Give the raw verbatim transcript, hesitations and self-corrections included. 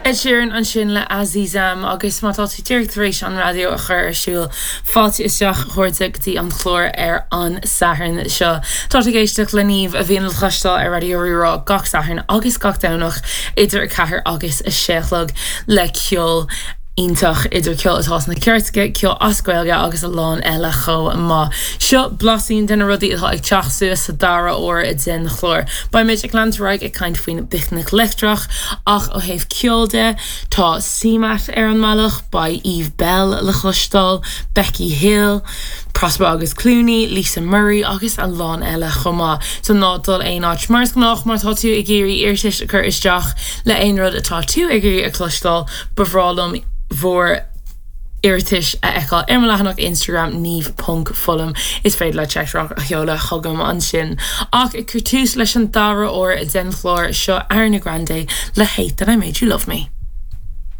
Ed Sheeran an sin le Azizam agus mátá tú tíirtaréis an radio a chur arsúil fáilte isteach chuirde gotí an chlór ar an saharn seo. Tá géisteach le níomh a bhíon le chlastal ar radio Rírá gach saharn agus gach danach idir a chathair agus a séachlog le ceol Ítach idir ceol atá na ceirtce ceol ascailge agus a lán eile cho má. Seo blasín den rudí atá ag teach suas sa dara óir i den chlór. Ba méid ag landráig ag caint faoin bichnach leictrach ach ó héh ceolde tá Simat ar an malach ba Eve Bell le chlustal, Becky Hill, Prosper agus Clooney, Lisa Murray agus a lán eile cho má. So ná dul é áit mars gnách mar tá tú ag géirí irtis a chur isteach le ein rud atá tú ag géirí a chlustal bhrálam voor irtish a echa ermalachanach Instagram Neve Punk Fulham is féidir le check rock a cheola chugam an sin ach i curtús leis an dara or a den chlór seo Ariana Grande le Hate That I Made You Love Me.